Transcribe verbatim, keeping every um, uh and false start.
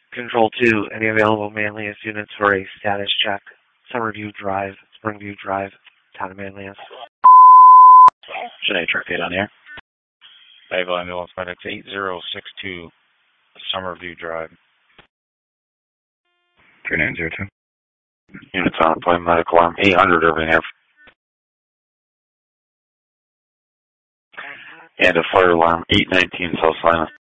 Control two, any available Manlius units for a status check? Summerview Drive, Springview Drive, Town of Manlius. Should I truck eight on here? Naval Ambulance Medics eight zero six two, Summerview Drive. three nine zero two. Units on appointment, medical alarm eight hundred, Irving Air. And a fire alarm eight nineteen, South Silent.